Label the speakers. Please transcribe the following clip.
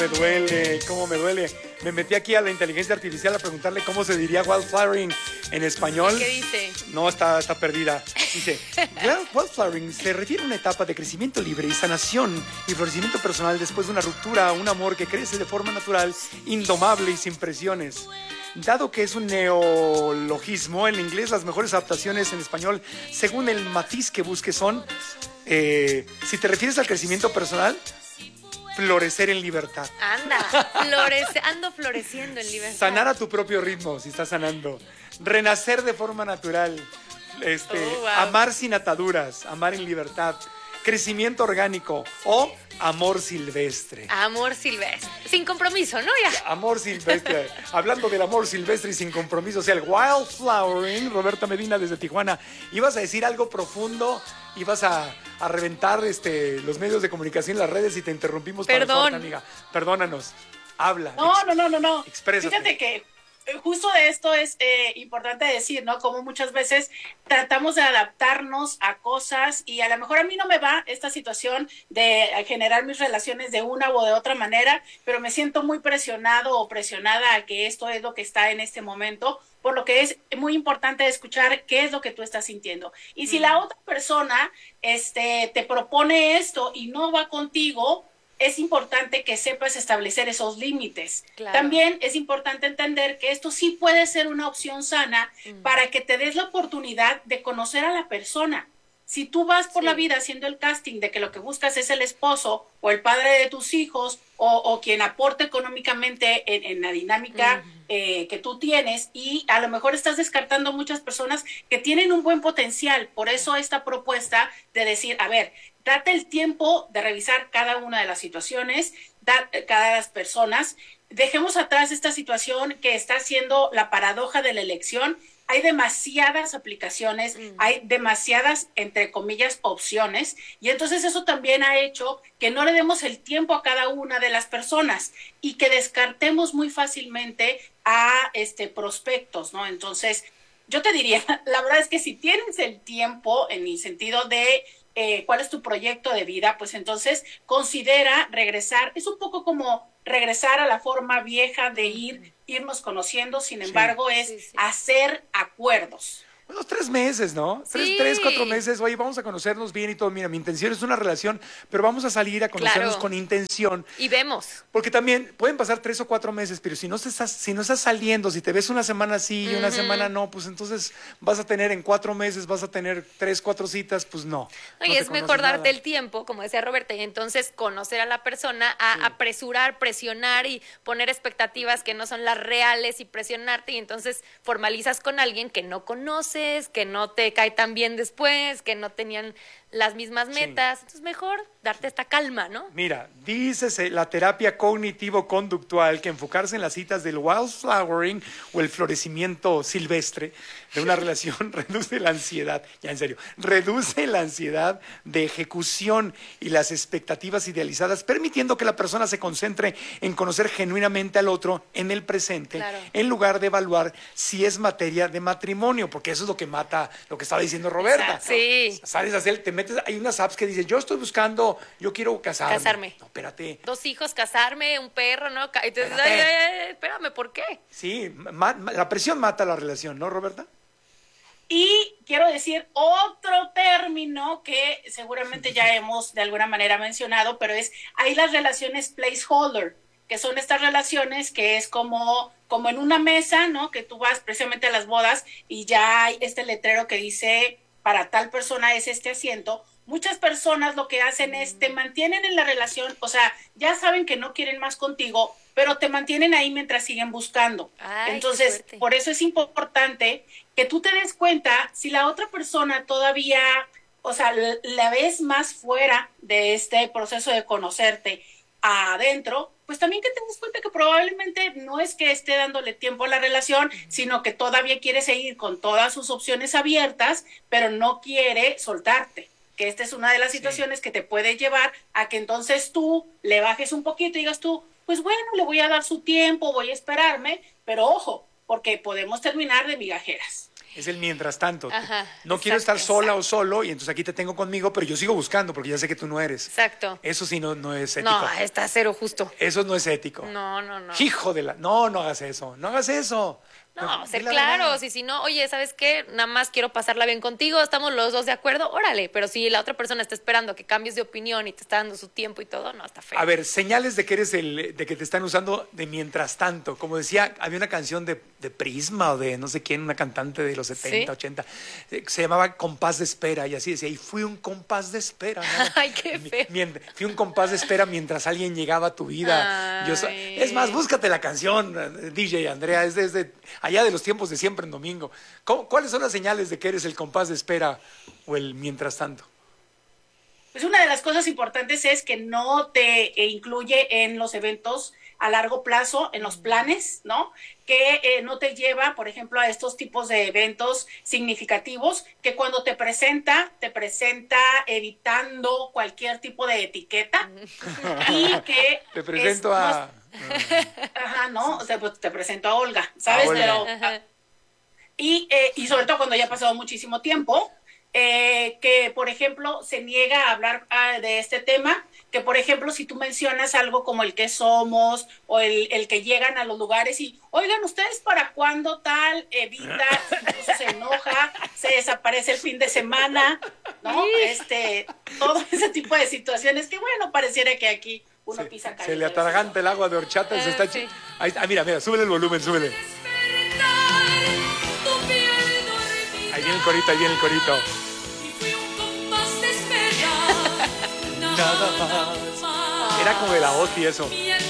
Speaker 1: Me duele, cómo me duele. Me metí aquí a la inteligencia artificial a preguntarle cómo se diría wildflowering en español.
Speaker 2: ¿Qué dice?
Speaker 1: No, está perdida. Dice, wildflowering se refiere a una etapa de crecimiento libre y sanación y florecimiento personal después de una ruptura, un amor que crece de forma natural, indomable y sin presiones. Dado que es un neologismo, en inglés las mejores adaptaciones en español, según el matiz que busques son, si te refieres al crecimiento personal, florecer en libertad.
Speaker 2: Ando floreciendo en libertad.
Speaker 1: Sanar a tu propio ritmo, si estás sanando. Renacer de forma natural.
Speaker 2: Wow.
Speaker 1: Amar sin ataduras, amar en libertad. Crecimiento orgánico o amor silvestre.
Speaker 2: Amor silvestre. Sin compromiso, ¿no? Ya.
Speaker 1: Amor silvestre. Hablando del amor silvestre y sin compromiso, o sea, el wildflowering, Roberta Medina desde Tijuana. Ibas a decir algo profundo, ibas a reventar los medios de comunicación, las redes y te interrumpimos.
Speaker 2: Perdón.
Speaker 1: Amiga. Perdónanos. Habla.
Speaker 3: No.
Speaker 1: Exprésate.
Speaker 3: Fíjate que justo de esto es importante decir, ¿no? Como muchas veces tratamos de adaptarnos a cosas y a lo mejor a mí no me va esta situación de generar mis relaciones de una o de otra manera, pero me siento muy presionado o presionada a que esto es lo que está en este momento, por lo que es muy importante escuchar qué es lo que tú estás sintiendo. Y si la otra persona te propone esto y no va contigo, es importante que sepas establecer esos límites.
Speaker 2: Claro.
Speaker 3: También es importante entender que esto sí puede ser una opción sana para que te des la oportunidad de conocer a la persona. Si tú vas por la vida haciendo el casting de que lo que buscas es el esposo o el padre de tus hijos o quien aporte económicamente en la dinámica que tú tienes, y a lo mejor estás descartando muchas personas que tienen un buen potencial. Por eso esta propuesta de decir, a ver, date el tiempo de revisar cada una de las situaciones, cada las personas. Dejemos atrás esta situación que está siendo la paradoja de la elección. Hay demasiadas aplicaciones, hay demasiadas, entre comillas, opciones, y entonces eso también ha hecho que no le demos el tiempo a cada una de las personas y que descartemos muy fácilmente a prospectos, ¿no? Entonces, yo te diría, la verdad es que si tienes el tiempo, en el sentido de cuál es tu proyecto de vida, pues entonces considera regresar. Es un poco como regresar a la forma vieja de irnos conociendo, sin embargo, es hacer acuerdos.
Speaker 1: Unos 3 meses, ¿no?
Speaker 2: Sí.
Speaker 1: 4 meses. Oye, vamos a conocernos bien y todo. Mira, mi intención es una relación, pero vamos a salir a conocernos con intención.
Speaker 2: Y vemos.
Speaker 1: Porque también pueden pasar 3 o 4 meses, pero si no estás saliendo, si te ves una semana sí y una semana no, pues entonces vas a tener en 4 meses, vas a tener 3, 4 citas, pues no.
Speaker 2: Y es mejor darte el tiempo, como decía Roberta, y entonces conocer a la persona, apresurar, presionar y poner expectativas que no son las reales y presionarte, y entonces formalizas con alguien que no conoces, que no te cae tan bien después, que no tenían las mismas metas. Entonces mejor darte esta calma, ¿no?
Speaker 1: Mira, dícese la terapia cognitivo-conductual que enfocarse en las citas del wildflowering o el florecimiento silvestre de una relación reduce la ansiedad, ya en serio, reduce la ansiedad de ejecución y las expectativas idealizadas, permitiendo que la persona se concentre en conocer genuinamente al otro en el presente, en lugar de evaluar si es materia de matrimonio, porque eso es lo que mata, lo que estaba diciendo Roberta.
Speaker 2: Exacto. Sí.
Speaker 1: Sales a hacer, te metes, hay unas apps que dicen, yo estoy buscando, yo quiero casarme. No, espérate.
Speaker 2: 2 hijos, casarme, un perro, ¿no? Entonces, espérame, ¿por qué?
Speaker 1: Sí, la presión mata la relación, ¿no, Roberta?
Speaker 3: Y quiero decir otro término que seguramente ya hemos de alguna manera mencionado, pero hay las relaciones placeholder, que son estas relaciones que es como en una mesa, ¿no? Que tú vas precisamente a las bodas y ya hay este letrero que dice, para tal persona es este asiento. Muchas personas lo que hacen es te mantienen en la relación, o sea, ya saben que no quieren más contigo, pero te mantienen ahí mientras siguen buscando. Entonces, por eso es importante que tú te des cuenta si la otra persona todavía, o sea, la ves más fuera de este proceso de conocerte adentro, pues también que te des cuenta que probablemente no es que esté dándole tiempo a la relación, sino que todavía quiere seguir con todas sus opciones abiertas, pero no quiere soltarte. Que esta es una de las situaciones que te puede llevar a que entonces tú le bajes un poquito y digas tú, pues bueno, le voy a dar su tiempo, voy a esperarme, pero ojo, porque podemos terminar de migajeras.
Speaker 1: Es el mientras tanto.
Speaker 2: Ajá,
Speaker 1: no quiero estar
Speaker 2: exacto.
Speaker 1: sola o solo y entonces aquí te tengo conmigo, pero yo sigo buscando porque ya sé que tú no eres.
Speaker 2: Exacto.
Speaker 1: Eso sí no es ético.
Speaker 2: No, está cero justo.
Speaker 1: Eso no es ético.
Speaker 2: No, no, no.
Speaker 1: Hijo de la... No hagas eso. No hagas eso.
Speaker 2: No,
Speaker 1: Di
Speaker 2: ser
Speaker 1: la
Speaker 2: claros.
Speaker 1: verdad.
Speaker 2: Y si no, oye, ¿sabes qué? Nada más quiero pasarla bien contigo, estamos los dos de acuerdo, órale. Pero si la otra persona está esperando que cambies de opinión y te está dando su tiempo y todo, no, está feo.
Speaker 1: A ver, señales de que eres de que te están usando de mientras tanto. Como decía, había una canción de Prisma o de no sé quién, una cantante de los 70,
Speaker 2: ¿Sí?
Speaker 1: 80, se llamaba Compás de Espera y así decía, y fui un compás de espera. ¿no?
Speaker 2: Ay, qué feo.
Speaker 1: Fui un compás de espera mientras alguien llegaba a tu vida.
Speaker 2: Ay.
Speaker 1: Es más, búscate la canción, DJ Andrea, es desde allá de los tiempos de siempre en domingo. ¿Cuáles son las señales de que eres el compás de espera o el mientras tanto?
Speaker 3: Pues una de las cosas importantes es que no te incluye en los eventos a largo plazo, en los planes, ¿no? Que no te lleva, por ejemplo, a estos tipos de eventos significativos, que cuando te presenta evitando cualquier tipo de etiqueta y que...
Speaker 1: Te presento a...
Speaker 3: Ajá, ¿no? O sea, pues te presento a Olga, ¿sabes?
Speaker 1: A Olga.
Speaker 3: Pero...
Speaker 2: Ajá.
Speaker 3: Y sobre todo cuando ya ha pasado muchísimo tiempo, que por ejemplo se niega a hablar de este tema, que por ejemplo si tú mencionas algo como el que somos o el que llegan a los lugares y, oigan, ¿ustedes para cuándo tal? Evita, incluso se enoja, se desaparece el fin de semana, ¿no? Todo ese tipo de situaciones que bueno, pareciera que aquí uno pisa calle.
Speaker 1: Se le atraganta el agua de horchata y se está...
Speaker 2: sí.
Speaker 1: Mira, súbele el volumen, súbele. Ahí viene el corito, ahí viene el corito. Nada más. Era como de la OTI eso.